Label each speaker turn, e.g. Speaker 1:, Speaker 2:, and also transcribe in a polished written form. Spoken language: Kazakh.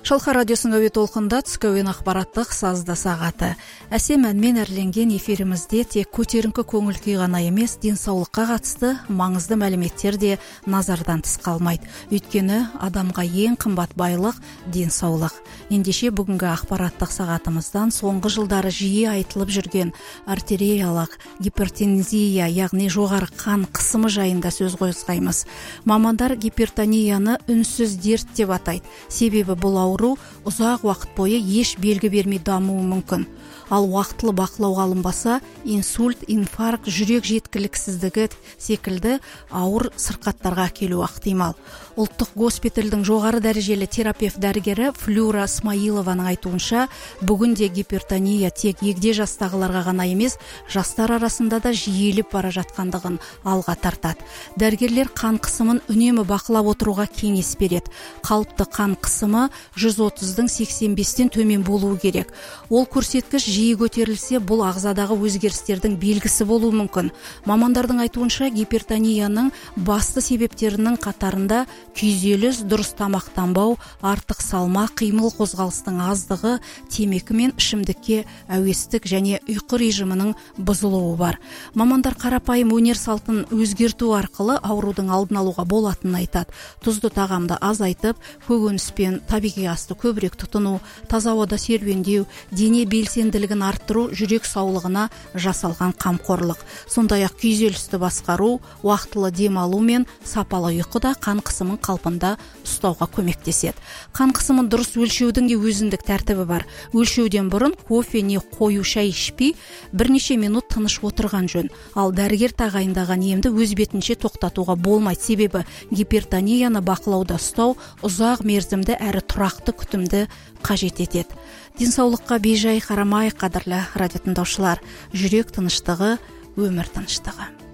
Speaker 1: Шалқар радиосының әуе толқында түскі әуен ақпараттық сазды сағаты. Әсем әнмен әрленген эфирімізде тек көтеріңкі көңіл күй ғана емес, денсаулыққа қатысты маңызды мәліметтер де назардан тыс қалмайды. Өйткені адамға ең қымбат байлық денсаулық. Ендеше бүгінгі ақпараттық сағатымыздан соңғы жылдары жиі айтылып жүрген артериялық гипертензия, яғни жоғары қан қысымы жайында сөз қозғаймыз. Мамандар гипертонияны үнсіз дерт деп атайды. Себебі бұл ауру ұзақ уақыт бойы еш белгі бермей дамуы мүмкін. Ал уақытлы бақылауға алынбаса, инсульт, инфаркт, жүрек жеткіліксіздігі секілді ауыр сырқаттарға әкелуі ықтимал. Ұлттық госпитальдің жоғары дәрежелі терапевт дәрігері Флюра Смаилованың айтуынша, бүгінде гипертония тек егде жастағыларға ғана емес, жастар арасында да жиілеп бара жатқандығын алға тартады. Дәрігерлер қан қысымын үнемі бақылап отыруға кеңес береді. Қалыпты қан қысымы 130-дың 85-тен төмен болуы керек. Ол көрсеткіш жиі көтерілсе, бұл ағзадағы өзгерістердің белгісі болуы мүмкін. Мамандардың айтуынша, гипертонияның басты себептерінің қатарында күйзеліс, дұрыс тамақтанбау, артық салмақ, қимыл қозғалыстың аздығы, темекі мен ішімдікке әуестік және ұйқы режимінің бұзылуы бар. Мамандар қарапайым өнер салтын өзгерту арқылы аурудың алдын алуға болатынын айтады. Тұзды тағамды азайтып, көкөніс пен табиғи асты көбірек тұтыну, таза ауада серуендеу, дене белсенділігін арттыру жүрек саулығына жасалған қамқорлық. Сондай-ақ күйзелісті басқару, уақытылы демалу мен сапалы ұйқыда қан қысымын қалпында ұстауға көмектеседі. Қан қысымын дұрыс өлшеудің де өзіндік тәртібі бар. Өлшеуден бұрын кофе не қою шай ішпей, бірнеше минут тыныш отырған жөн. Ал дәрігер тағайындаған емді өз бетінше тоқтатуға болмайды. Себебі гипертонияны бақылауда ұстау ұзақ мерзімді әрі тұрақты күтімді қажет етеді. Денсаулыққа бейжай қарамай, қадірлі радио тыңдаушылар, жүрек тыныштығы, өмір тыныштығы.